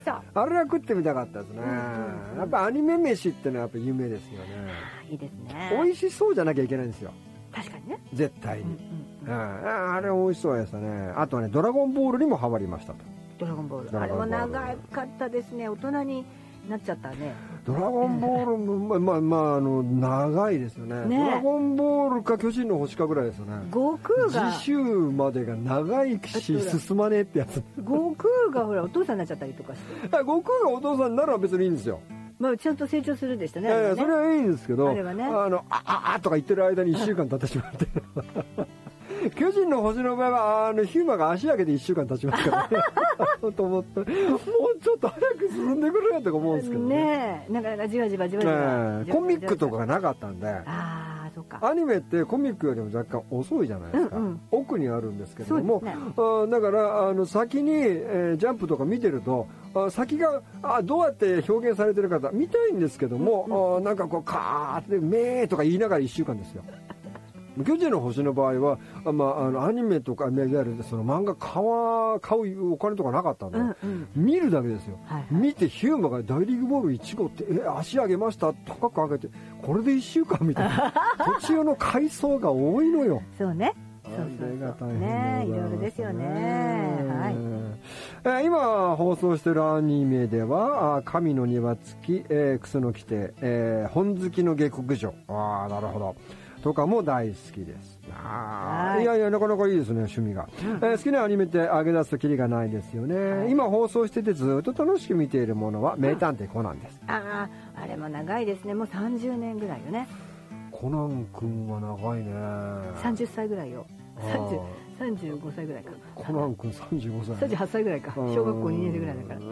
あれは食ってみたかったですね。やっぱアニメ飯ってのはやっぱ有名ですよね。 いいですね。 美味しそうじゃなきゃいけないんですよ。 確かにね。 絶対に。あれ美味しそうでしたね。あとはね、ドラゴンボールにもハマりましたと。 ドラゴンボール。あれも長かったですね。大人になっちゃったね。 ドラゴンボールも、長いですよね。ドラゴンボールか巨人の星かぐらいですよね。 悟空が。 次週までが長いし進まねえってやつ。 悟空がほらお父さんになっちゃったりとかして。 悟空がお父さんなら別にいいんですよ。 まあちゃんと成長するんでしたね。 それはいいんですけど、 あれはね。 とか言ってる間に1週間経ってしまって。巨人の星の場合はヒューマが足上げて1週間経ちますからねと思って、もうちょっと早く進んでくれよとか思うんですけどね。 なかなかじわじわコミックとかがなかったんで、 そうか。 アニメってコミックよりも若干遅いじゃないですか。奥にあるんですけども、だから先にジャンプとか見てると先がどうやって表現されてるか見たいんですけども、なんかこうカーってめーとか言いながら1週間ですよ。巨人の星の場合は、アニメとかいわゆるその漫画買うお金とかなかったんで、見るだけですよ。見てヒューマが大リーグボール1号って足上げました高く上げてこれで1週間みたいな途中の回想が多いのよ。 そうね。 それが大変ね、いろいろですよね。 今放送しているアニメでは神の庭付き、クスノキテ、本好きの下克上、なるほどとかも大好きです。いやなかなかいいですね、趣味が。好きなアニメって上げ出すとキリがないですよね。今放送しててずっと楽しく見ているものは名探偵コナンです。 あれも長いですね。もう30年ぐらいよね。 コナン君は長いね。 30歳ぐらいよ。35歳ぐらいか。 コナン君35歳。 38歳ぐらいか。小学校2年生ぐらいだから。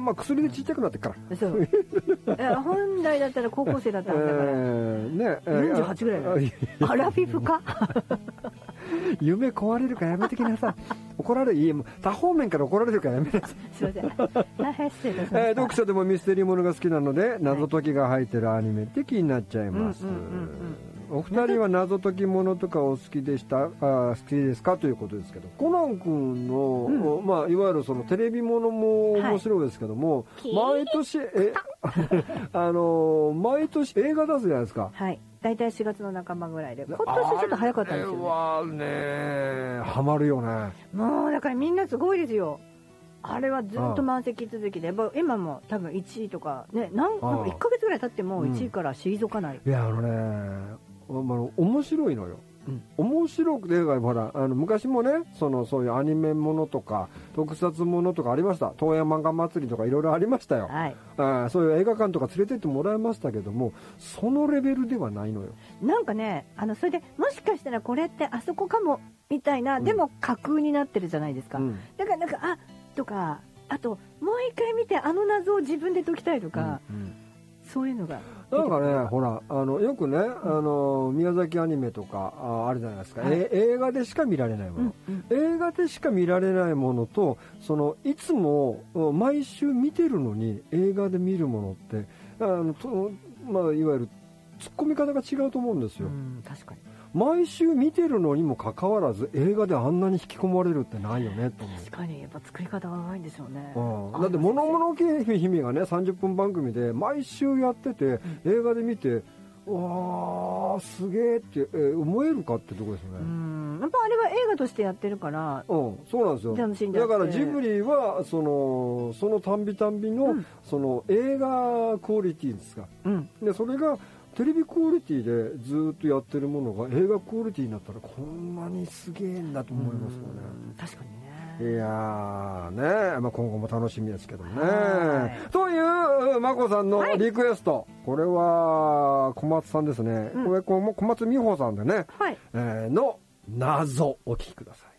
薬でちっちゃくなってから。 そう。本来だったら高校生だったんだから。48ぐらいだ。アラフィフか。 夢壊れるからやめてきなさい。怒られる、多方面から怒られるからやめなさい。 すいません。大変失礼いたしました。 読書でもミステリーものが好きなので謎解きが入ってるアニメって気になっちゃいます。お二人は謎解きものとかお好きでした好きですかということですけど、コナン君の、いわゆるそのテレビものも面白いですけども、毎年毎年映画出すじゃないですか。 はい。大体4月の半ばぐらいで、今年ちょっと早かったんですよね。 ハマるよね。 もうだからみんなすごいですよ。あれはずっと満席続きで、今も多分1位とかね、なんか1ヶ月ぐらい経っても1位から退かない。 いや面白いのよ。面白くて、ほら昔もね、そういうアニメものとか特撮ものとかありました。東映漫画祭りとかいろいろありましたよ。そういう映画館とか連れてってもらいましたけども、そのレベルではないのよ。 なんかね、それでもしかしたらこれってあそこかもみたいな、でも架空になってるじゃないですか。だからなんかとか、あともう一回見て謎を自分で解きたいとか、そういうのがなんかね、ほらよくね、宮崎アニメとかあるじゃないですか。映画でしか見られないもの、映画でしか見られないものと、いつも毎週見てるのに映画で見るものっていわゆる突っ込み方が違うと思うんですよ。 確かに。 毎週見てるのにもかかわらず映画であんなに引き込まれるってないよねと思う。 確かにやっぱ作り方が長いんですよね。 だって「ものものけ姫」がね30分番組で毎週やってて、映画で見てわーすげえって思えるかってとこですよね。 やっぱあれは映画としてやってるから、 そうなんですよ。だからジブリはそのたんびたんびの、その映画クオリティですか、でそれがテレビクオリティでずっとやってるものが映画クオリティになったらこんなにすげえんだと思いますよね。 確かにね。 いやーね、今後も楽しみですけどね。というまこさんのリクエスト、これは小松さんですね。これ小松美穂さんでね、の謎お聞きください。